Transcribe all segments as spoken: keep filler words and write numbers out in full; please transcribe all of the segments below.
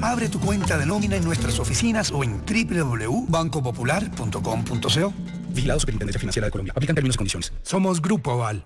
Abre tu cuenta de nómina en nuestras oficinas o en doble u doble u doble u punto banco popular punto com punto co. Vigilado Superintendencia Financiera de Colombia. Aplican términos y condiciones. Somos Grupo Aval.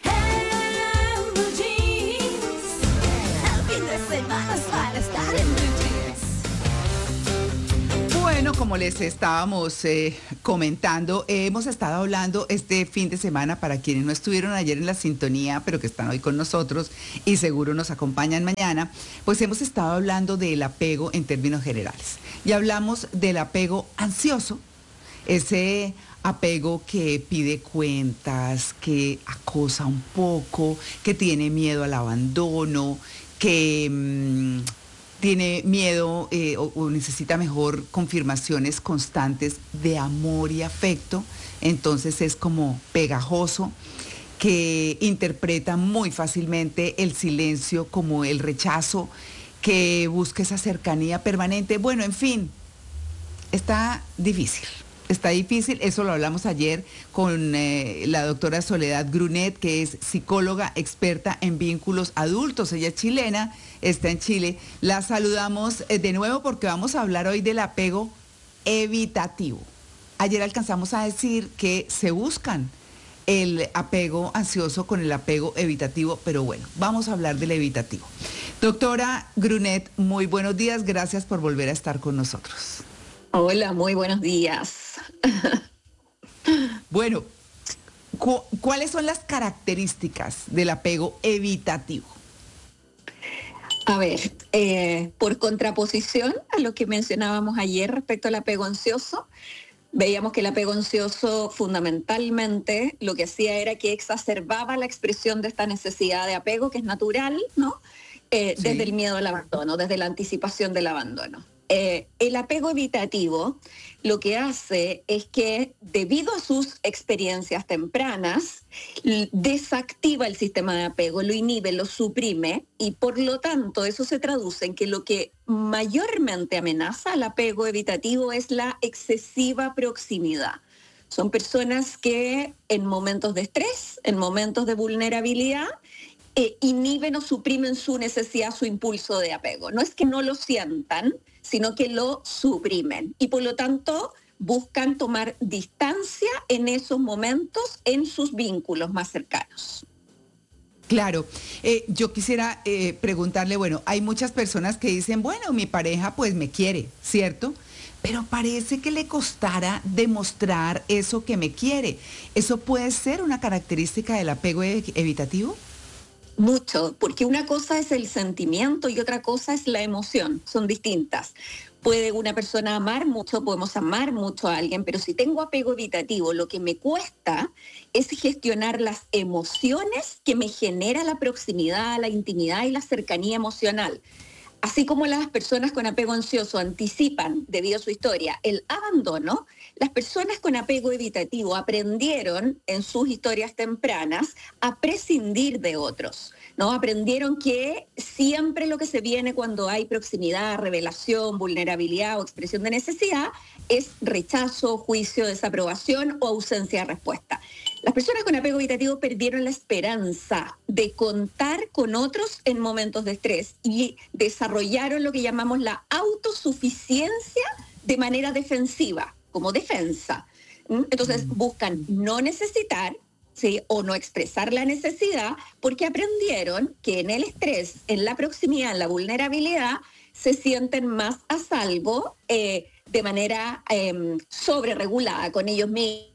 Bueno, como les estábamos eh, comentando, eh, hemos estado hablando este fin de semana, para quienes no estuvieron ayer en la sintonía, pero que están hoy con nosotros y seguro nos acompañan mañana, pues hemos estado hablando del apego en términos generales. Y hablamos del apego ansioso, ese apego que pide cuentas, que acosa un poco, que tiene miedo al abandono, que mmm, tiene miedo eh, o, o necesita mejor confirmaciones constantes de amor y afecto. Entonces es como pegajoso, que interpreta muy fácilmente el silencio como el rechazo, que busca esa cercanía permanente. Bueno, en fin, está difícil. Está difícil, eso lo hablamos ayer con eh, la doctora Soledad Grunet, que es psicóloga experta en vínculos adultos. Ella es chilena, está en Chile. La saludamos eh, de nuevo porque vamos a hablar hoy del apego evitativo. Ayer alcanzamos a decir que se buscan el apego ansioso con el apego evitativo, pero bueno, vamos a hablar del evitativo. Doctora Grunet, muy buenos días, gracias por volver a estar con nosotros. Hola, muy buenos días. Bueno, cu- ¿cuáles son las características del apego evitativo? A ver, eh, por contraposición a lo que mencionábamos ayer respecto al apego ansioso, veíamos que el apego ansioso fundamentalmente lo que hacía era que exacerbaba la expresión de esta necesidad de apego, que es natural, ¿no? Eh, sí. Desde el miedo al abandono, desde la anticipación del abandono. Eh, el apego evitativo lo que hace es que, debido a sus experiencias tempranas, desactiva el sistema de apego, lo inhibe, lo suprime, y por lo tanto eso se traduce en que lo que mayormente amenaza al apego evitativo es la excesiva proximidad. Son personas que en momentos de estrés, en momentos de vulnerabilidad, eh, inhiben o suprimen su necesidad, su impulso de apego. No es que no lo sientan, sino que lo suprimen y por lo tanto buscan tomar distancia en esos momentos en sus vínculos más cercanos. Claro, eh, yo quisiera eh, preguntarle, bueno, hay muchas personas que dicen, bueno, mi pareja pues me quiere, ¿cierto? Pero parece que le costara demostrar eso que me quiere. ¿Eso puede ser una característica del apego evitativo? Mucho, porque una cosa es el sentimiento y otra cosa es la emoción, son distintas. Puede una persona amar mucho, podemos amar mucho a alguien, pero si tengo apego evitativo, lo que me cuesta es gestionar las emociones que me genera la proximidad, la intimidad y la cercanía emocional. Así como las personas con apego ansioso anticipan, debido a su historia, el abandono, las personas con apego evitativo aprendieron en sus historias tempranas a prescindir de otros, ¿no? Aprendieron que siempre lo que se viene cuando hay proximidad, revelación, vulnerabilidad o expresión de necesidad es rechazo, juicio, desaprobación o ausencia de respuesta. Las personas con apego evitativo perdieron la esperanza de contar con otros en momentos de estrés y desarrollaron lo que llamamos la autosuficiencia de manera defensiva, como defensa. Entonces buscan no necesitar, ¿sí?, o no expresar la necesidad, porque aprendieron que en el estrés, en la proximidad, en la vulnerabilidad, se sienten más a salvo eh, de manera eh, sobreregulada con ellos mismos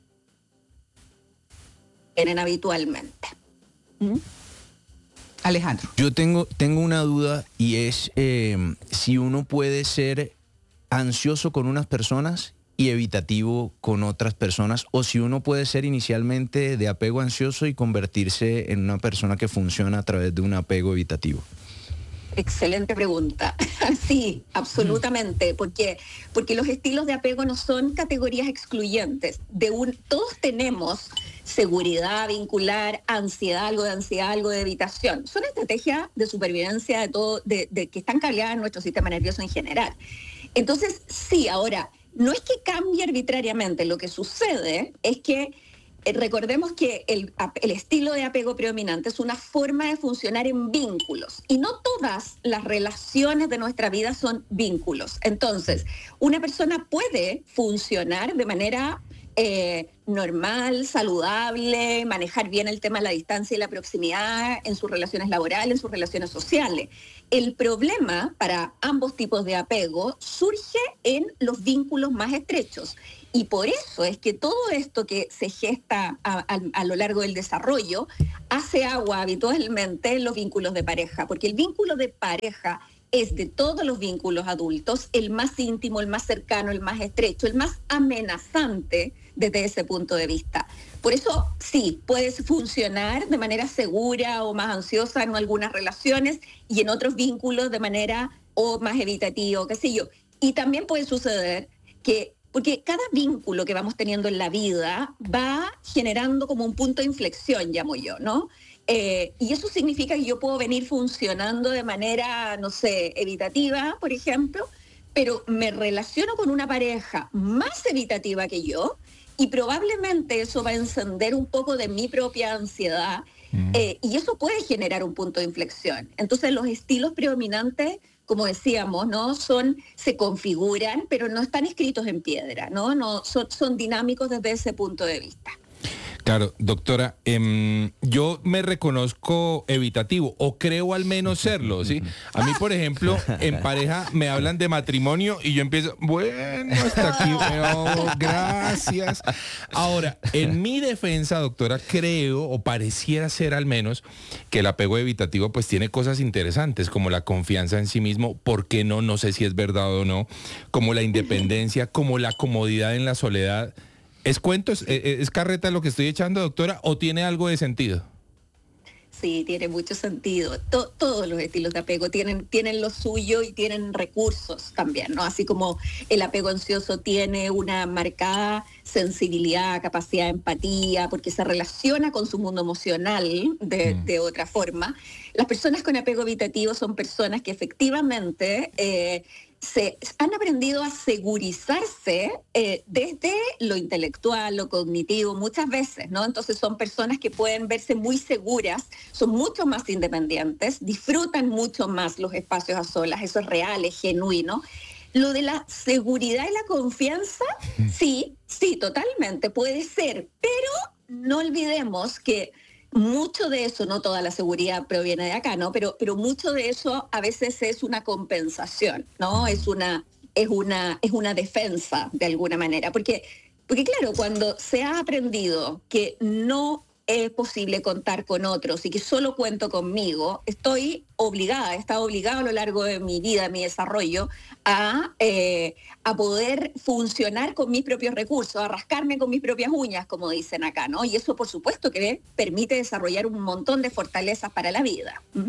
habitualmente. ¿Mm? Alejandro. Yo tengo, tengo una duda y es eh, si uno puede ser ansioso con unas personas y evitativo con otras personas, o si uno puede ser inicialmente de apego ansioso y convertirse en una persona que funciona a través de un apego evitativo. Excelente pregunta. Sí, absolutamente, porque, porque los estilos de apego no son categorías excluyentes. De un, todos tenemos seguridad vincular, ansiedad, algo de ansiedad, algo de evitación. Son estrategias de supervivencia de todo, de, de, que están cargadas en nuestro sistema nervioso en general. Entonces, sí, ahora, no es que cambie arbitrariamente, lo que sucede es que eh, recordemos que el, el estilo de apego predominante es una forma de funcionar en vínculos y no todas las relaciones de nuestra vida son vínculos. Entonces, una persona puede funcionar de manera eh, normal, saludable, manejar bien el tema de la distancia y la proximidad en sus relaciones laborales, en sus relaciones sociales. El problema para ambos tipos de apego surge en los vínculos más estrechos. Y por eso es que todo esto que se gesta a, a, a lo largo del desarrollo hace agua habitualmente en los vínculos de pareja, porque el vínculo de pareja es de todos los vínculos adultos el más íntimo, el más cercano, el más estrecho, el más amenazante desde ese punto de vista. Por eso sí, puedes funcionar de manera segura o más ansiosa en algunas relaciones y en otros vínculos de manera o más evitativa, qué sé yo. Y también puede suceder que porque cada vínculo que vamos teniendo en la vida va generando como un punto de inflexión, llamo yo, ¿no? Eh, y eso significa que yo puedo venir funcionando de manera, no sé, evitativa, por ejemplo, pero me relaciono con una pareja más evitativa que yo y probablemente eso va a encender un poco de mi propia ansiedad mm. eh, y eso puede generar un punto de inflexión. Entonces los estilos predominantes, como decíamos, ¿no? Son, se configuran, pero no están escritos en piedra, ¿no? No son, son dinámicos desde ese punto de vista. Claro, doctora, eh, yo me reconozco evitativo, o creo al menos serlo, ¿sí? A mí, por ejemplo, en pareja me hablan de matrimonio y yo empiezo, bueno, hasta aquí, oh, gracias. Ahora, en mi defensa, doctora, creo, o pareciera ser al menos, que el apego evitativo pues tiene cosas interesantes, como la confianza en sí mismo, ¿por qué no? No sé si es verdad o no, como la independencia, como la comodidad en la soledad. ¿Es cuento, es, es carreta lo que estoy echando, doctora, o tiene algo de sentido? Sí, tiene mucho sentido. To- todos los estilos de apego tienen, tienen lo suyo y tienen recursos también, ¿no? Así como el apego ansioso tiene una marcada sensibilidad, capacidad de empatía, porque se relaciona con su mundo emocional de, mm. de otra forma. Las personas con apego evitativo son personas que efectivamente eh, se han aprendido a segurizarse eh, desde lo intelectual, lo cognitivo, muchas veces, ¿no? Entonces son personas que pueden verse muy seguras, son mucho más independientes, disfrutan mucho más los espacios a solas, eso es real, es genuino. Lo de la seguridad y la confianza, sí, sí, totalmente, puede ser, pero no olvidemos que mucho de eso, no toda la seguridad proviene de acá, ¿no? Pero, pero mucho de eso a veces es una compensación, ¿no? Es una, es una, es una defensa de alguna manera. Porque, porque claro, cuando se ha aprendido que no es posible contar con otros y que solo cuento conmigo, estoy obligada, he estado obligada a lo largo de mi vida, mi desarrollo, a, eh, a poder funcionar con mis propios recursos, a rascarme con mis propias uñas, como dicen acá, ¿no? Y eso, por supuesto, que permite desarrollar un montón de fortalezas para la vida. ¿Mm?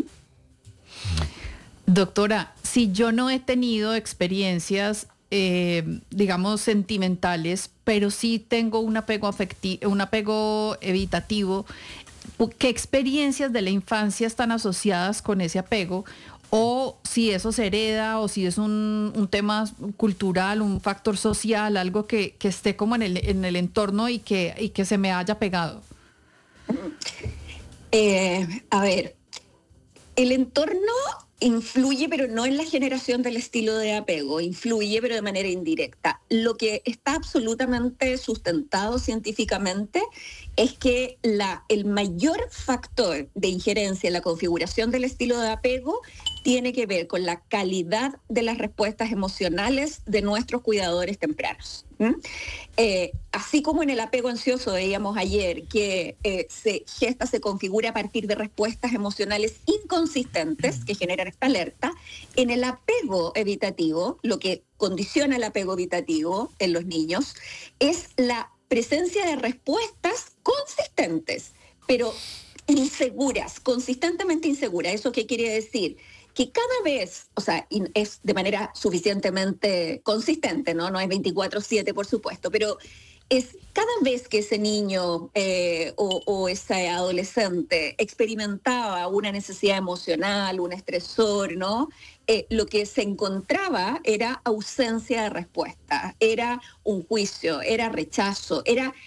Doctora, si yo no he tenido experiencias Eh, digamos, sentimentales, pero sí tengo un apego afectivo, un apego evitativo, ¿qué experiencias de la infancia están asociadas con ese apego? O si eso se hereda, o si es un, un tema cultural, un factor social, algo que, que esté como en el, en el entorno y que, y que se me haya pegado. Eh, a ver, el entorno influye, pero no en la generación del estilo de apego, influye, pero de manera indirecta. Lo que está absolutamente sustentado científicamente es que la, el mayor factor de injerencia en la configuración del estilo de apego tiene que ver con la calidad de las respuestas emocionales de nuestros cuidadores tempranos. ¿Mm? Eh, así como en el apego ansioso veíamos ayer que eh, se gesta, se configura a partir de respuestas emocionales inconsistentes que generan esta alerta, en el apego evitativo, lo que condiciona el apego evitativo en los niños es la presencia de respuestas consistentes, pero inseguras, consistentemente inseguras. ¿Eso qué quiere decir? Que cada vez, o sea, es de manera suficientemente consistente, ¿no? No es veinticuatro siete, por supuesto, pero es cada vez que ese niño eh, o, o ese adolescente experimentaba una necesidad emocional, un estresor, ¿no? Eh, lo que se encontraba era ausencia de respuesta, era un juicio, era rechazo, era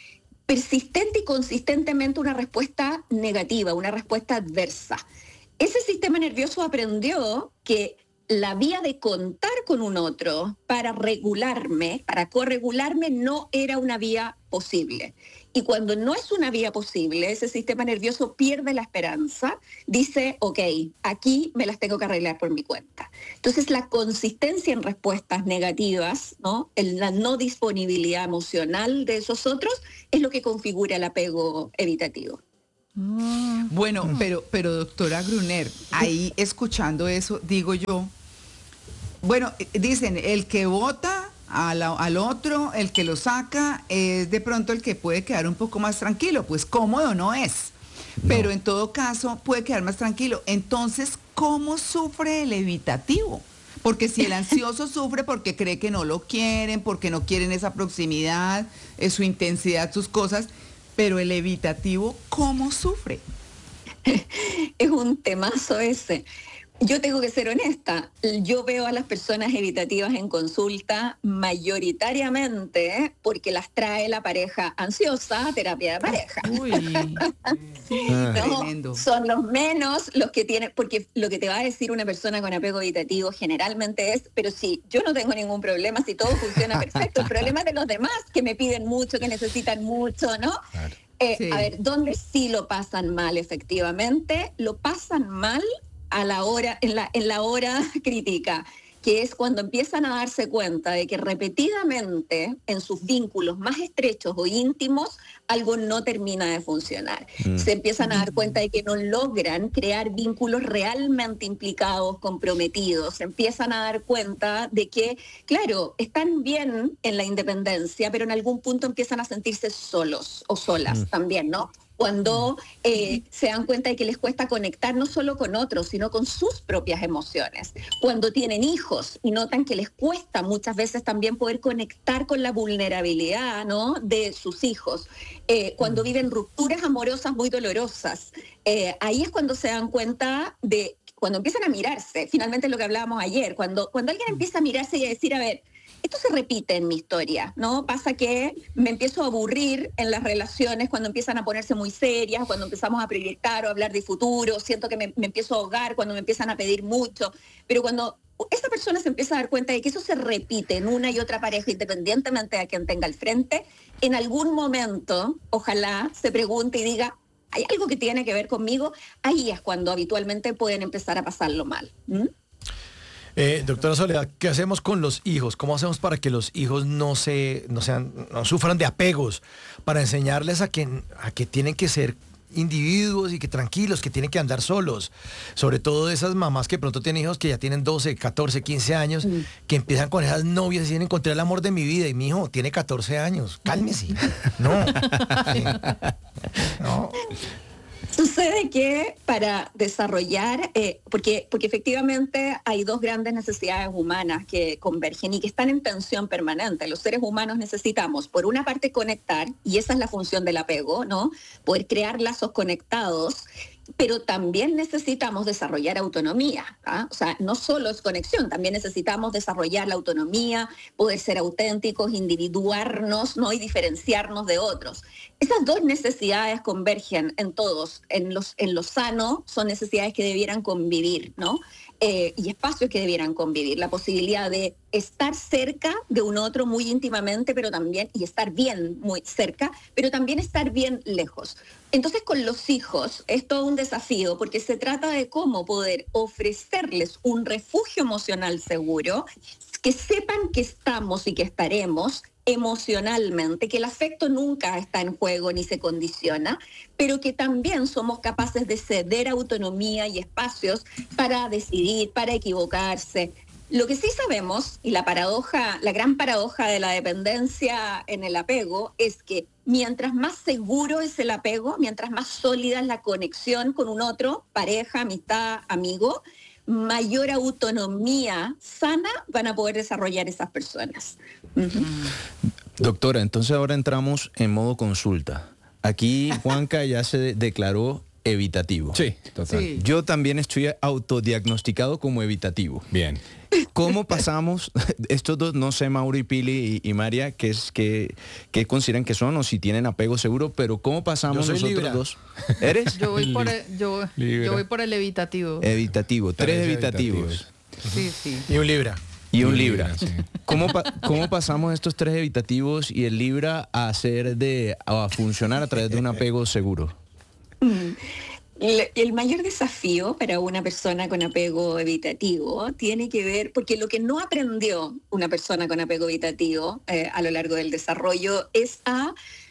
persistente y consistentemente una respuesta negativa, una respuesta adversa. Ese sistema nervioso aprendió que la vía de contar con un otro para regularme, para corregularme, no era una vía posible. Y cuando no es una vía posible, ese sistema nervioso pierde la esperanza, dice, ok, aquí me las tengo que arreglar por mi cuenta. Entonces la consistencia en respuestas negativas, ¿no? El, la no disponibilidad emocional de esos otros, es lo que configura el apego evitativo. Bueno, pero, pero doctora Gruner, ahí escuchando eso, digo yo, bueno, dicen, el que vota al, al otro, el que lo saca, es de pronto el que puede quedar un poco más tranquilo, pues cómodo no es, pero en todo caso puede quedar más tranquilo. Entonces, ¿cómo sufre el evitativo? Porque si el ansioso sufre porque cree que no lo quieren, porque no quieren esa proximidad, eh, su intensidad, sus cosas, pero el evitativo, ¿cómo sufre? Es un temazo ese. Yo tengo que ser honesta, yo veo a las personas evitativas en consulta mayoritariamente ¿eh? porque las trae la pareja ansiosa a terapia de pareja. Uy, sí, no, tremendo. son los menos los que tienen, porque lo que te va a decir una persona con apego evitativo generalmente es, pero sí, yo no tengo ningún problema, si todo funciona perfecto, el problema es de los demás que me piden mucho, que necesitan mucho, ¿no? Claro. Eh, sí. A ver, ¿dónde sí lo pasan mal efectivamente? Lo pasan mal a la hora, en la, en la hora crítica, que es cuando empiezan a darse cuenta de que repetidamente en sus vínculos más estrechos o íntimos algo no termina de funcionar. Mm. Se empiezan a dar cuenta de que no logran crear vínculos realmente implicados, comprometidos. Se empiezan a dar cuenta de que, claro, están bien en la independencia, pero en algún punto empiezan a sentirse solos o solas mm. también, ¿no? Cuando eh, se dan cuenta de que les cuesta conectar no solo con otros, sino con sus propias emociones. Cuando tienen hijos y notan que les cuesta muchas veces también poder conectar con la vulnerabilidad, ¿no? de sus hijos. Eh, cuando viven rupturas amorosas muy dolorosas. Eh, ahí es cuando se dan cuenta de, cuando empiezan a mirarse, finalmente lo que hablábamos ayer, cuando, cuando alguien empieza a mirarse y a decir, a ver, esto se repite en mi historia, ¿no? Pasa que me empiezo a aburrir en las relaciones cuando empiezan a ponerse muy serias, cuando empezamos a proyectar o hablar de futuro, siento que me, me empiezo a ahogar cuando me empiezan a pedir mucho, pero cuando esa persona se empieza a dar cuenta de que eso se repite en una y otra pareja, independientemente de quien tenga al frente, en algún momento, ojalá se pregunte y diga, ¿hay algo que tiene que ver conmigo? Ahí es cuando habitualmente pueden empezar a pasarlo mal. ¿Mm? Eh, doctora Soledad, ¿qué hacemos con los hijos? ¿Cómo hacemos para que los hijos no se, no sean, no sufran de apegos? Para enseñarles a que, a que tienen que ser individuos y que tranquilos, que tienen que andar solos. Sobre todo esas mamás que pronto tienen hijos que ya tienen doce, catorce, quince años, mm. que empiezan con esas novias y dicen, encontré el amor de mi vida. Y mi hijo tiene catorce años. Cálmese. No. Sí. No. Sucede que para desarrollar, eh, porque, porque efectivamente hay dos grandes necesidades humanas que convergen y que están en tensión permanente. Los seres humanos necesitamos, por una parte, conectar, y esa es la función del apego, ¿no? Poder crear lazos conectados, pero también necesitamos desarrollar autonomía. ¿Ah? O sea, no solo es conexión, también necesitamos desarrollar la autonomía, poder ser auténticos, individuarnos, ¿no? y diferenciarnos de otros. Esas dos necesidades convergen en todos. En los, en lo sano son necesidades que debieran convivir, ¿no? Eh, y espacios que debieran convivir. La posibilidad de estar cerca de un otro muy íntimamente, pero también, y estar bien muy cerca, pero también estar bien lejos. Entonces, con los hijos es todo un desafío, porque se trata de cómo poder ofrecerles un refugio emocional seguro, que sepan que estamos y que estaremos emocionalmente, que el afecto nunca está en juego ni se condiciona, pero que también somos capaces de ceder autonomía y espacios para decidir, para equivocarse. Lo que sí sabemos, y la paradoja, la gran paradoja de la dependencia en el apego, es que mientras más seguro es el apego, mientras más sólida es la conexión con un otro, pareja, amistad, amigo, mayor autonomía sana van a poder desarrollar esas personas. Uh-huh. Doctora, entonces ahora entramos en modo consulta. Aquí Juanca ya se declaró evitativo. Sí, total. Sí. Yo también estoy autodiagnosticado como evitativo. Bien. ¿Cómo pasamos, estos dos, no sé, Mauro y Pili y, y María, qué es que, qué consideran que son o si tienen apego seguro, pero cómo pasamos Yo soy nosotros Libra. dos? ¿Eres? Yo voy por el, yo, Libra. yo voy por el evitativo. Evitativo, tres, Tres evitativos. Sí, sí. Y un Libra. Y un Y un Libra. Libra, sí. ¿Cómo, pa- ¿Cómo pasamos estos tres evitativos y el Libra a hacer de, a funcionar a través de un apego seguro? El, el mayor desafío para una persona con apego evitativo tiene que ver, porque lo que no aprendió una persona con apego evitativo eh, a lo largo del desarrollo es a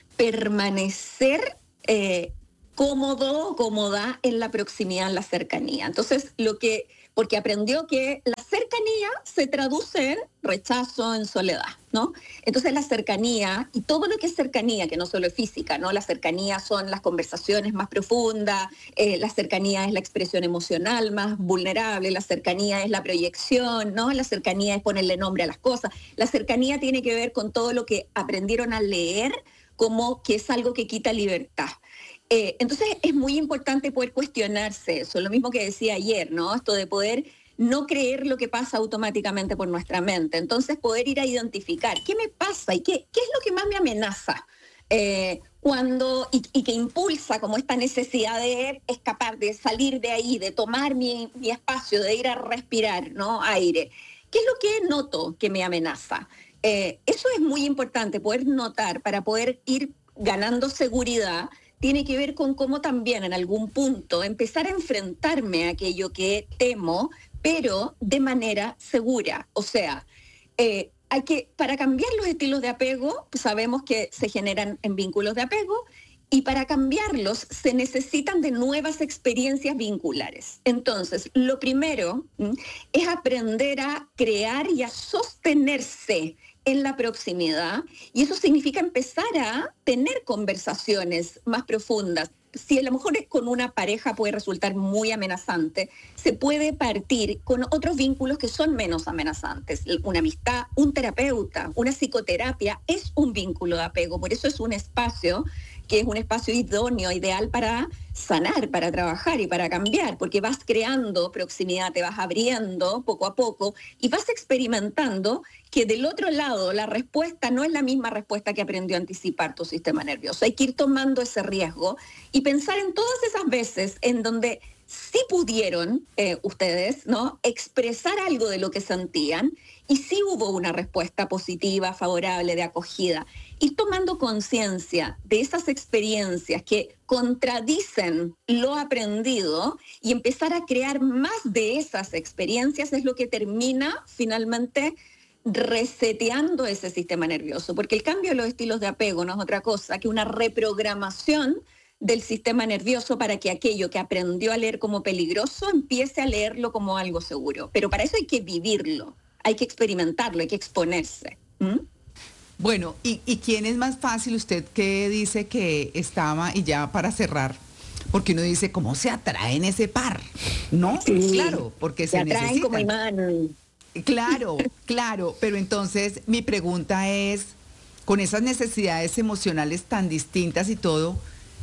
permanecer eh, cómodo o cómoda en la proximidad, en la cercanía. Entonces, lo que, porque aprendió que la cercanía se traduce en rechazo, en soledad, ¿no? Entonces la cercanía, y todo lo que es cercanía, que no solo es física, ¿no? La cercanía son las conversaciones más profundas, eh, la cercanía es la expresión emocional más vulnerable, la cercanía es la proyección, ¿no? La cercanía es ponerle nombre a las cosas. La cercanía tiene que ver con todo lo que aprendieron a leer como que es algo que quita libertad. Eh, entonces es muy importante poder cuestionarse eso, lo mismo que decía ayer, ¿no? Esto de poder no creer lo que pasa automáticamente por nuestra mente. Entonces poder ir a identificar qué me pasa y qué, qué es lo que más me amenaza. Eh, cuando, y, y que impulsa como esta necesidad de escapar, de salir de ahí, de tomar mi, mi espacio, de ir a respirar, ¿no? Aire. ¿Qué es lo que noto que me amenaza? Eh, eso es muy importante, poder notar para poder ir ganando seguridad. Tiene que ver con cómo también en algún punto empezar a enfrentarme a aquello que temo, pero de manera segura. O sea, eh, hay que, para cambiar los estilos de apego, sabemos que se generan en vínculos de apego, y para cambiarlos se necesitan de nuevas experiencias vinculares. Entonces, lo primero ¿m? es aprender a crear y a sostenerse en la proximidad, y eso significa empezar a tener conversaciones más profundas. Si a lo mejor con una pareja puede resultar muy amenazante, se puede partir con otros vínculos que son menos amenazantes. Una amistad, un terapeuta, una psicoterapia es un vínculo de apego, por eso es un espacio que es un espacio idóneo, ideal para sanar, para trabajar y para cambiar, porque vas creando proximidad, te vas abriendo poco a poco y vas experimentando que del otro lado la respuesta no es la misma respuesta que aprendió a anticipar tu sistema nervioso. Hay que ir tomando ese riesgo y pensar en todas esas veces en donde sí pudieron eh, ustedes, ¿no?, expresar algo de lo que sentían y sí hubo una respuesta positiva, favorable, de acogida. Ir tomando conciencia de esas experiencias que contradicen lo aprendido y empezar a crear más de esas experiencias es lo que termina finalmente reseteando ese sistema nervioso, porque el cambio de los estilos de apego no es otra cosa que una reprogramación del sistema nervioso para que aquello que aprendió a leer como peligroso empiece a leerlo como algo seguro. Pero para eso hay que vivirlo, hay que experimentarlo, hay que exponerse. ¿Mm? Bueno, ¿y, ¿y quién es más fácil? Usted que dice que estaba, y ya para cerrar, porque uno dice, ¿cómo se atrae en ese par? ¿No? Sí, claro, porque se, se atraen necesitan. como imán. Claro, claro, pero entonces mi pregunta es, con esas necesidades emocionales tan distintas y todo,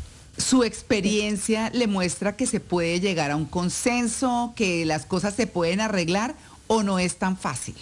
¿su experiencia le muestra que se puede llegar a un consenso, que las cosas se pueden arreglar o no es tan fácil?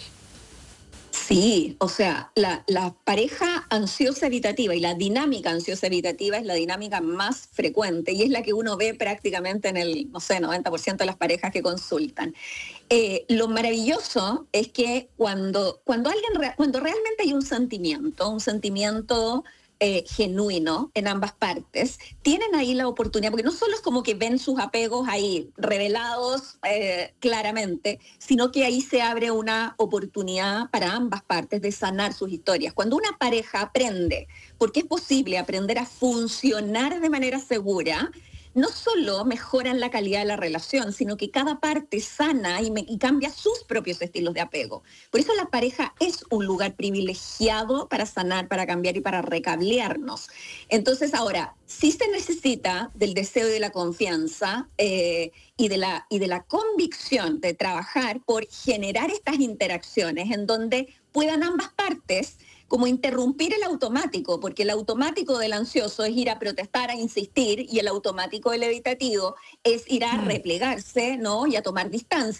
Sí, o sea, la, la pareja ansiosa evitativa y la dinámica ansiosa evitativa es la dinámica más frecuente y es la que uno ve prácticamente en el, no sé, noventa por ciento de las parejas que consultan. Eh, lo maravilloso es que cuando, cuando, alguien, cuando realmente hay un sentimiento, un sentimiento Eh, genuino en ambas partes, tienen ahí la oportunidad, porque no solo es como que ven sus apegos ahí revelados eh, claramente, sino que ahí se abre una oportunidad para ambas partes de sanar sus historias. Cuando una pareja aprende, porque es posible aprender a funcionar de manera segura, no solo mejoran la calidad de la relación, sino que cada parte sana y, me, y cambia sus propios estilos de apego. Por eso la pareja es un lugar privilegiado para sanar, para cambiar y para recablearnos. Entonces ahora, sí se necesita del deseo y de la confianza eh, y, de la, y de la convicción de trabajar por generar estas interacciones en donde puedan ambas partes como interrumpir el automático, porque el automático del ansioso es ir a protestar, a insistir, y el automático del evitativo es ir a replegarse, ¿no?, y a tomar distancia,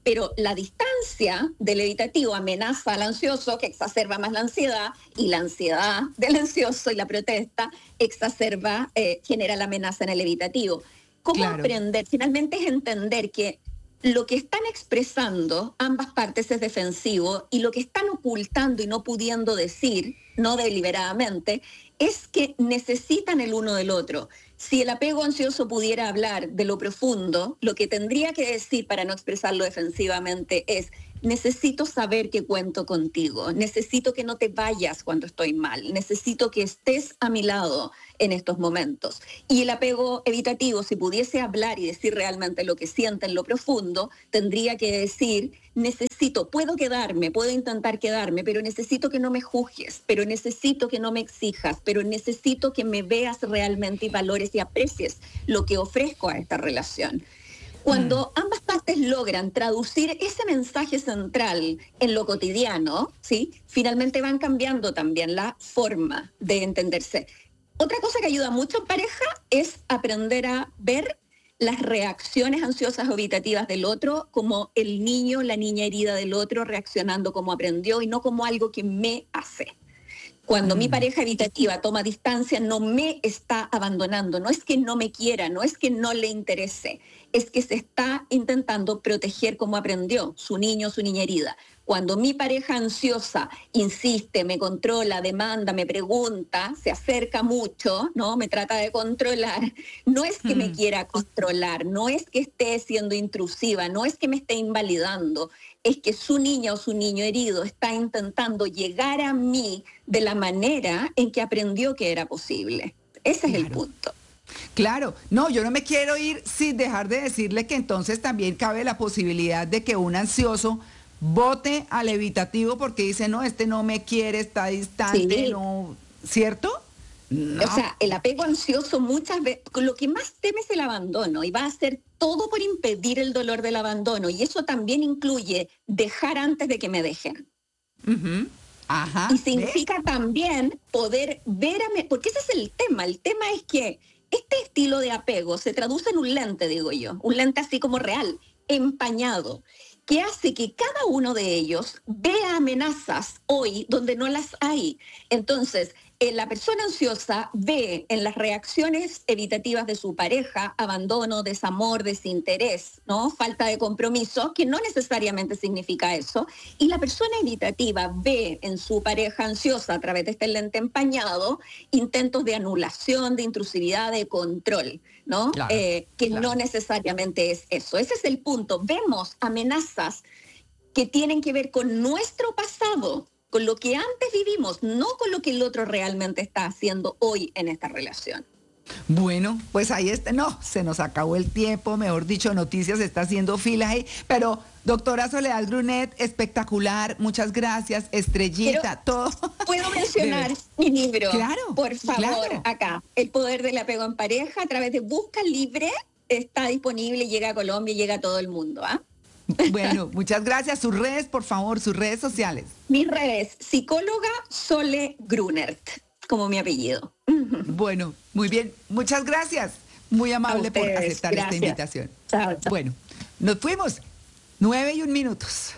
pero la distancia del evitativo amenaza al ansioso, que exacerba más la ansiedad, y la ansiedad del ansioso y la protesta exacerba, eh, genera la amenaza en el evitativo. ¿Cómo Claro. aprender? Finalmente es entender que lo que están expresando ambas partes es defensivo y lo que están ocultando y no pudiendo decir, no deliberadamente, es que necesitan el uno del otro. Si el apego ansioso pudiera hablar de lo profundo, lo que tendría que decir para no expresarlo defensivamente es: necesito saber que cuento contigo, necesito que no te vayas cuando estoy mal, necesito que estés a mi lado en estos momentos. Y el apego evitativo, si pudiese hablar y decir realmente lo que siente en lo profundo, tendría que decir: necesito, puedo quedarme, puedo intentar quedarme, pero necesito que no me juzgues, pero necesito que no me exijas, pero necesito que me veas realmente y valores y aprecies lo que ofrezco a esta relación. Cuando ambas partes logran traducir ese mensaje central en lo cotidiano, ¿sí?, finalmente van cambiando también la forma de entenderse. Otra cosa que ayuda mucho en pareja es aprender a ver las reacciones ansiosas o evitativas del otro como el niño, la niña herida del otro reaccionando como aprendió y no como algo que me hace. Cuando mm. mi pareja evitativa toma distancia, no me está abandonando, no es que no me quiera, no es que no le interese, es que se está intentando proteger como aprendió, su niño, su niña herida. Cuando mi pareja ansiosa insiste, me controla, demanda, me pregunta, se acerca mucho, ¿no?, me trata de controlar, no es que mm. me quiera controlar, no es que esté siendo intrusiva, no es que me esté invalidando, es que su niña o su niño herido está intentando llegar a mí de la manera en que aprendió que era posible. Ese claro. es el punto. Claro, no, yo no me quiero ir sin dejar de decirle que entonces también cabe la posibilidad de que un ansioso vote al evitativo porque dice: no, este no me quiere, está distante, sí. no, ¿cierto? No. O sea, el apego ansioso muchas veces, lo que más teme es el abandono y va a hacer todo por impedir el dolor del abandono, y eso también incluye dejar antes de que me dejen. Uh-huh. Ajá. Y significa ¿ves? También poder ver a... Me, porque ese es el tema, el tema es que este estilo de apego se traduce en un lente, digo yo, un lente así como real, empañado, que hace que cada uno de ellos vea amenazas hoy donde no las hay. Entonces, eh, la persona ansiosa ve en las reacciones evitativas de su pareja abandono, desamor, desinterés, ¿no?, falta de compromiso, que no necesariamente significa eso. Y la persona evitativa ve en su pareja ansiosa, a través de este lente empañado, intentos de anulación, de intrusividad, de control, ¿no? Claro, eh, que claro. no necesariamente es eso. Ese es el punto. Vemos amenazas que tienen que ver con nuestro pasado, con lo que antes vivimos, no con lo que el otro realmente está haciendo hoy en esta relación. Bueno, pues ahí está. No, se nos acabó el tiempo, mejor dicho, Noticias está haciendo fila ahí. Pero, doctora Soledad Brunet, espectacular, muchas gracias, estrellita, Pero, todo. ¿Puedo mencionar mi libro? Claro. Por favor, claro. acá. El poder del apego en pareja, a través de Busca Libre, está disponible, llega a Colombia y llega a todo el mundo, ¿ah? ¿eh? Bueno, muchas gracias. Sus redes, por favor, sus redes sociales. Mis redes, psicóloga Sole Grunert, como mi apellido. Bueno, muy bien. Muchas gracias. Muy amable por aceptar gracias. Esta invitación. Chao, chao. Bueno, nos fuimos. Nueve y un minutos.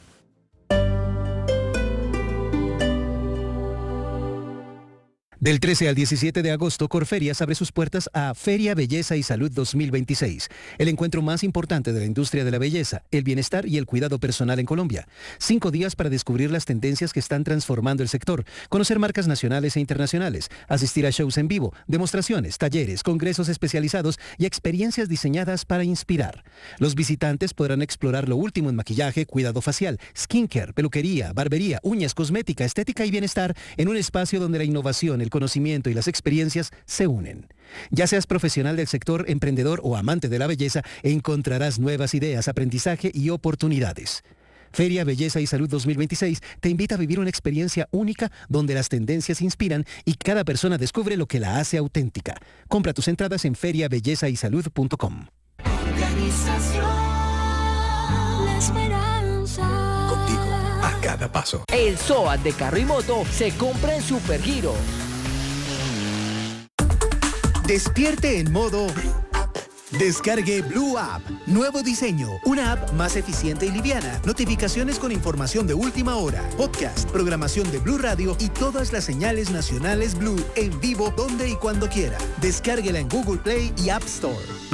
Del trece al diecisiete de agosto, Corferias abre sus puertas a Feria Belleza y Salud dos mil veintiséis, el encuentro más importante de la industria de la belleza, el bienestar y el cuidado personal en Colombia. Cinco días para descubrir las tendencias que están transformando el sector, conocer marcas nacionales e internacionales, asistir a shows en vivo, demostraciones, talleres, congresos especializados y experiencias diseñadas para inspirar. Los visitantes podrán explorar lo último en maquillaje, cuidado facial, skincare, peluquería, barbería, uñas, cosmética, estética y bienestar en un espacio donde la innovación, el conocimiento y las experiencias se unen. Ya seas profesional del sector, emprendedor o amante de la belleza, encontrarás nuevas ideas, aprendizaje y oportunidades. Feria Belleza y Salud dos mil veintiséis te invita a vivir una experiencia única donde las tendencias inspiran y cada persona descubre lo que la hace auténtica. Compra tus entradas en feria belleza y salud punto com. Organización La Esperanza. Contigo a cada paso. El SOAT de carro y moto se compra en Supergiro. Despierte en modo Descargue Blue App. Nuevo diseño. Una app más eficiente y liviana. Notificaciones con información de última hora. Podcast, programación de Blue Radio y todas las señales nacionales Blue en vivo donde y cuando quiera. Descárguela en Google Play y App Store.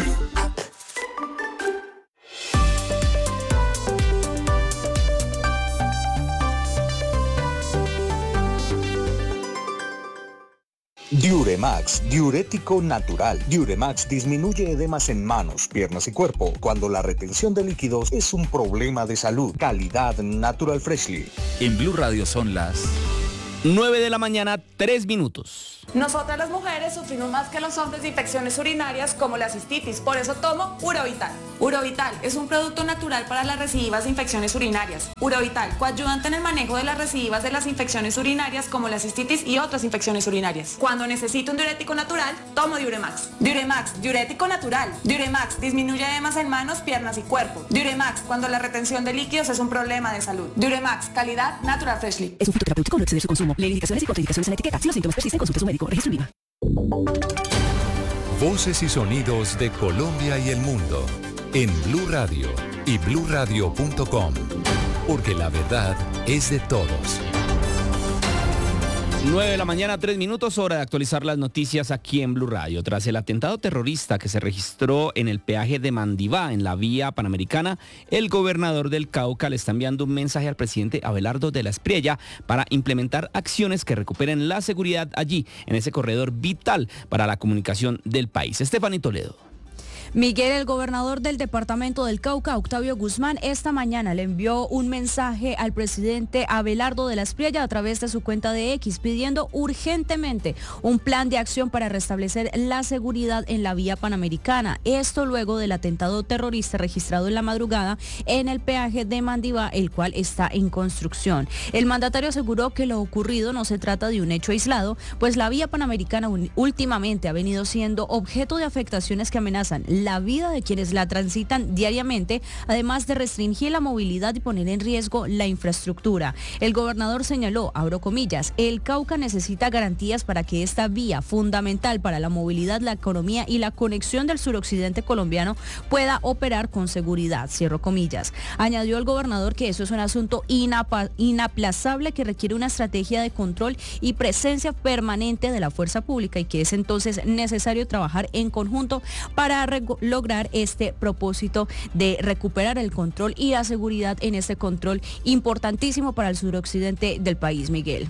Diuremax, diurético natural. Diuremax disminuye edemas en manos, piernas y cuerpo cuando la retención de líquidos es un problema de salud. Calidad Natural Freshly. En Blue Radio son las nueve de la mañana, tres minutos. Nosotras las mujeres sufrimos más que los hombres de infecciones urinarias como la cistitis, por eso tomo Urovital. Urovital es un producto natural para las recidivas de infecciones urinarias. Urovital, coayudante en el manejo de las recidivas de las infecciones urinarias como la cistitis y otras infecciones urinarias. Cuando necesito un diurético natural, tomo Diuremax. Diuremax, diurético natural. Diuremax, disminuye edemas en manos, piernas y cuerpo. Diuremax, cuando la retención de líquidos es un problema de salud. Diuremax, calidad Natural Freshly. Es un fitoterapéutico, no excede su consumo. Lee indicaciones y contraindicaciones en la etiqueta. Si los síntomas persisten, consulte a su médico. Registro IVA. Voces y sonidos de Colombia y el mundo en Blue Radio y blue radio punto com, porque la verdad es de todos. nueve de la mañana, tres minutos, hora de actualizar las noticias aquí en Blue Radio. Tras el atentado terrorista que se registró en el peaje de Mandivá, en la vía panamericana, el gobernador del Cauca le está enviando un mensaje al presidente Abelardo de la Espriella para implementar acciones que recuperen la seguridad allí, en ese corredor vital para la comunicación del país. Estefanía Toledo. Miguel, el gobernador del departamento del Cauca, Octavio Guzmán, esta mañana le envió un mensaje al presidente Abelardo de la Espriella a través de su cuenta de X, pidiendo urgentemente un plan de acción para restablecer la seguridad en la vía panamericana. Esto luego del atentado terrorista registrado en la madrugada en el peaje de Mandivá, el cual está en construcción. El mandatario aseguró que lo ocurrido no se trata de un hecho aislado, pues la vía panamericana últimamente ha venido siendo objeto de afectaciones que amenazan la vida de quienes la transitan diariamente, además de restringir la movilidad y poner en riesgo la infraestructura. El gobernador señaló, abro comillas, el Cauca necesita garantías para que esta vía fundamental para la movilidad, la economía y la conexión del suroccidente colombiano pueda operar con seguridad, cierro comillas. Añadió el gobernador que eso es un asunto inapa- inaplazable que requiere una estrategia de control y presencia permanente de la fuerza pública y que es entonces necesario trabajar en conjunto para regu- lograr este propósito de recuperar el control y la seguridad en este control importantísimo para el suroccidente del país, Miguel.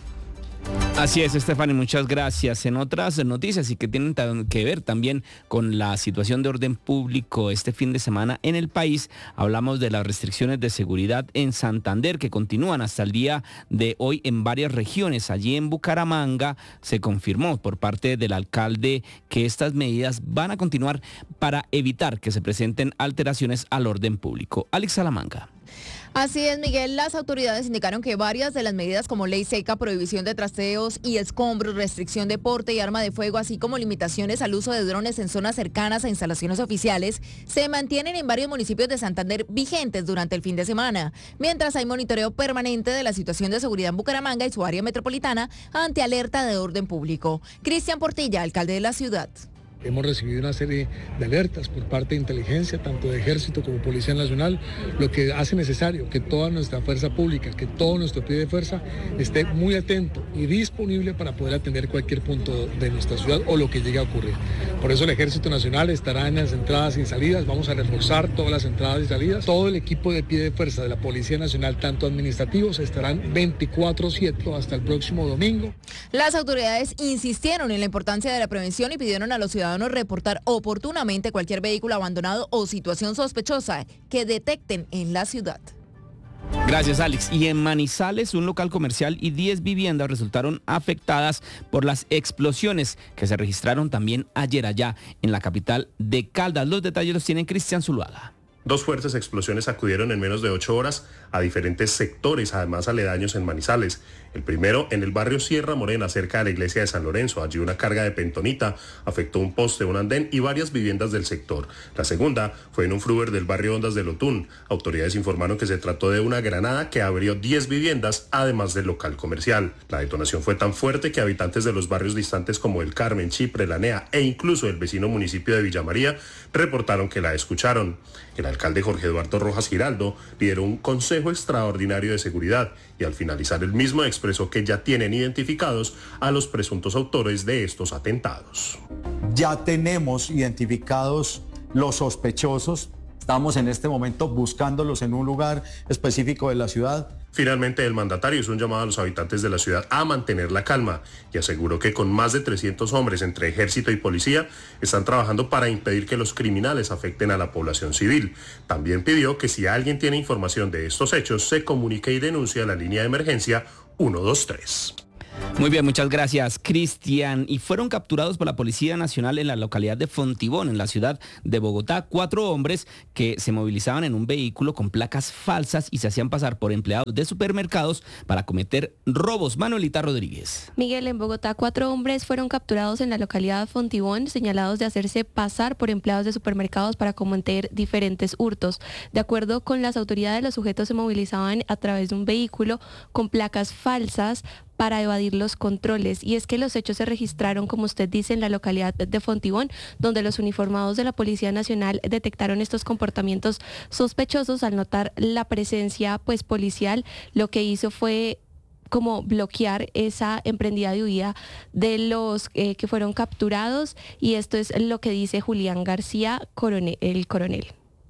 Así es, Estefany, muchas gracias. En otras noticias y que tienen que ver también con la situación de orden público este fin de semana en el país, hablamos de las restricciones de seguridad en Santander que continúan hasta el día de hoy en varias regiones. Allí en Bucaramanga se confirmó por parte del alcalde que estas medidas van a continuar para evitar que se presenten alteraciones al orden público. Alex Salamanca. Así es, Miguel. Las autoridades indicaron que varias de las medidas como ley seca, prohibición de trasteos y escombros, restricción de porte y arma de fuego, así como limitaciones al uso de drones en zonas cercanas a instalaciones oficiales, se mantienen en varios municipios de Santander vigentes durante el fin de semana, mientras hay monitoreo permanente de la situación de seguridad en Bucaramanga y su área metropolitana ante alerta de orden público. Cristian Portilla, alcalde de la ciudad. Hemos recibido una serie de alertas por parte de inteligencia, tanto de Ejército como Policía Nacional, lo que hace necesario que toda nuestra fuerza pública, que todo nuestro pie de fuerza esté muy atento y disponible para poder atender cualquier punto de nuestra ciudad o lo que llegue a ocurrir. Por eso el Ejército Nacional estará en las entradas y salidas, vamos a reforzar todas las entradas y salidas. Todo el equipo de pie de fuerza de la Policía Nacional, tanto administrativos, estarán veinticuatro siete hasta el próximo domingo. Las autoridades insistieron en la importancia de la prevención y pidieron a los ciudadanos reportar oportunamente cualquier vehículo abandonado o situación sospechosa que detecten en la ciudad. Gracias, Alex. Y en Manizales, un local comercial y diez viviendas resultaron afectadas por las explosiones que se registraron también ayer allá en la capital de Caldas. Los detalles los tiene Cristian Zuluaga. Dos fuertes explosiones sacudieron en menos de ocho horas a diferentes sectores, además aledaños en Manizales. El primero en el barrio Sierra Morena, cerca de la iglesia de San Lorenzo. Allí una carga de pentonita afectó un poste, un andén y varias viviendas del sector. La segunda fue en un fruver del barrio Ondas del Otún. Autoridades informaron que se trató de una granada que abrió diez viviendas, además del local comercial. La detonación fue tan fuerte que habitantes de los barrios distantes como El Carmen, Chipre, La Nea e incluso el vecino municipio de Villa María reportaron que la escucharon. El alcalde Jorge Eduardo Rojas Giraldo lideró un consejo extraordinario de seguridad y al finalizar el mismo expresó que ya tienen identificados a los presuntos autores de estos atentados. Ya tenemos identificados los sospechosos. Estamos en este momento buscándolos en un lugar específico de la ciudad. Finalmente, el mandatario hizo un llamado a los habitantes de la ciudad a mantener la calma y aseguró que con más de trescientos hombres entre ejército y policía están trabajando para impedir que los criminales afecten a la población civil. También pidió que si alguien tiene información de estos hechos, se comunique y denuncie a la línea de emergencia uno dos tres. Muy bien, muchas gracias, Cristian. Y fueron capturados por la Policía Nacional en la localidad de Fontibón, en la ciudad de Bogotá, cuatro hombres que se movilizaban en un vehículo con placas falsas y se hacían pasar por empleados de supermercados para cometer robos. Manuelita Rodríguez. Miguel, en Bogotá, cuatro hombres fueron capturados en la localidad de Fontibón, señalados de hacerse pasar por empleados de supermercados para cometer diferentes hurtos. De acuerdo con las autoridades, los sujetos se movilizaban a través de un vehículo con placas falsas para evadir los controles. Y es que los hechos se registraron, como usted dice, en la localidad de Fontibón, donde los uniformados de la Policía Nacional detectaron estos comportamientos sospechosos. Al notar la presencia pues policial, lo que hizo fue como bloquear esa emprendida de huida de los eh, que fueron capturados, y esto es lo que dice Julián García, coronel, el coronel.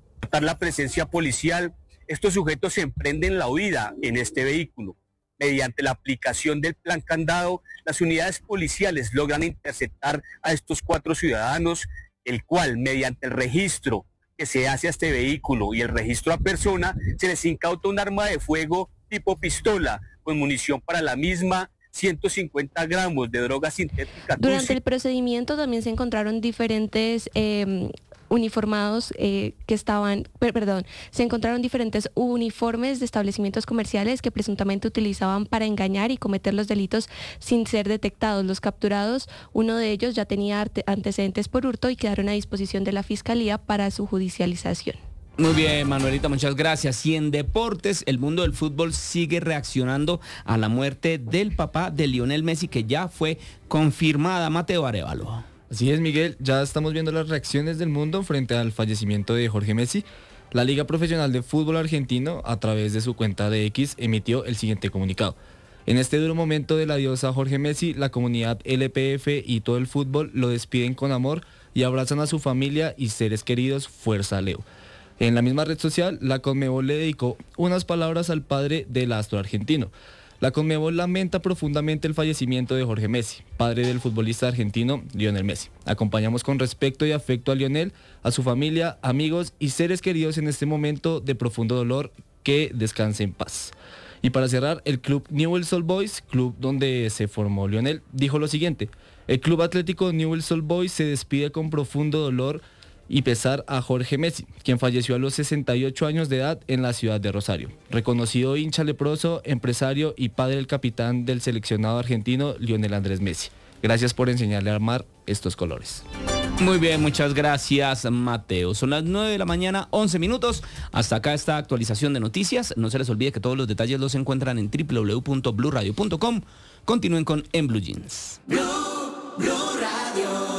La presencia policial, estos sujetos se emprenden la huida en este vehículo. Mediante la aplicación del plan candado, las unidades policiales logran interceptar a estos cuatro ciudadanos, el cual, mediante el registro que se hace a este vehículo y el registro a persona, se les incauta un arma de fuego tipo pistola con munición para la misma, ciento cincuenta gramos de droga sintética. Durante el procedimiento también se encontraron diferentes eh, uniformados eh, que estaban, per, perdón, se encontraron diferentes uniformes de establecimientos comerciales que presuntamente utilizaban para engañar y cometer los delitos sin ser detectados. Los capturados, uno de ellos ya tenía antecedentes por hurto y quedaron a disposición de la Fiscalía para su judicialización. Muy bien, Manuelita, muchas gracias. Y en deportes, el mundo del fútbol sigue reaccionando a la muerte del papá de Lionel Messi, que ya fue confirmada. Mateo Arévalo. Así es, Miguel, ya estamos viendo las reacciones del mundo frente al fallecimiento de Jorge Messi. La Liga Profesional de Fútbol Argentino, a través de su cuenta de X, emitió el siguiente comunicado. En este duro momento del adiós a Jorge Messi, la comunidad L P F y todo el fútbol lo despiden con amor y abrazan a su familia y seres queridos. Fuerza, Leo. En la misma red social, la Conmebol le dedicó unas palabras al padre del astro argentino. La Conmebol lamenta profundamente el fallecimiento de Jorge Messi, padre del futbolista argentino Lionel Messi. Acompañamos con respeto y afecto a Lionel, a su familia, amigos y seres queridos en este momento de profundo dolor. Que descanse en paz. Y para cerrar, el club Newell's Old Boys, club donde se formó Lionel, dijo lo siguiente: el club atlético Newell's Old Boys se despide con profundo dolor y pesar a Jorge Messi, quien falleció a los sesenta y ocho años de edad en la ciudad de Rosario. Reconocido hincha leproso, empresario y padre del capitán del seleccionado argentino Lionel Andrés Messi. Gracias por enseñarle a armar estos colores. Muy bien, muchas gracias, Mateo. Son las nueve de la mañana, once minutos. Hasta acá esta actualización de noticias. No se les olvide que todos los detalles los encuentran en doble u doble u doble u punto blue radio punto com. Continúen con En Blue Jeans. Blue, Blue Radio.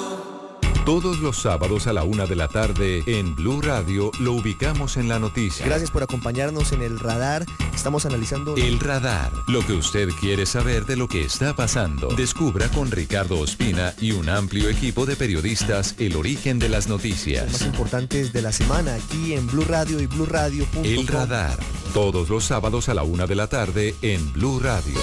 Todos los sábados a la una de la tarde en Blue Radio lo ubicamos en la noticia. Gracias por acompañarnos en El Radar. Estamos analizando... El Radar. Lo que usted quiere saber de lo que está pasando. Descubra con Ricardo Ospina y un amplio equipo de periodistas el origen de las noticias. Los más importantes de la semana aquí en Blue Radio y blue radio punto com. El Radar. Todos los sábados a la una de la tarde en Blue Radio.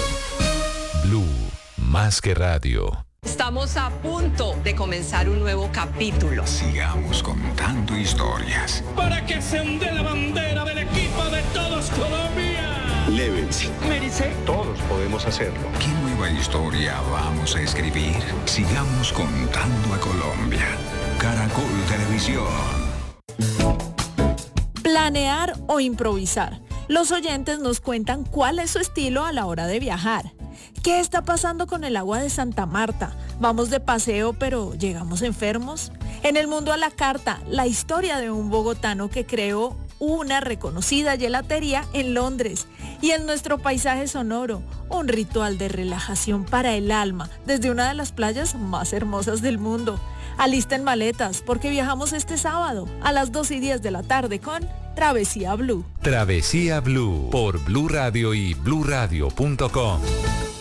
Blue. Más que radio. Estamos a punto de comenzar un nuevo capítulo. Sigamos contando historias. Para que se hunde la bandera del equipo de todos Colombia. Levels. Merece. Todos podemos hacerlo. ¿Qué nueva historia vamos a escribir? Sigamos contando a Colombia. Caracol Televisión. planear o improvisar. Los oyentes nos cuentan cuál es su estilo a la hora de viajar. ¿Qué está pasando con el agua de Santa Marta? ¿Vamos de paseo pero llegamos enfermos? En el mundo a la carta, la historia de un bogotano que creó una reconocida gelatería en Londres. Y en nuestro paisaje sonoro, un ritual de relajación para el alma desde una de las playas más hermosas del mundo. Alisten maletas porque viajamos este sábado a las dos y diez de la tarde con Travesía Blue. Travesía Blue por Blue Radio y blue radio punto com.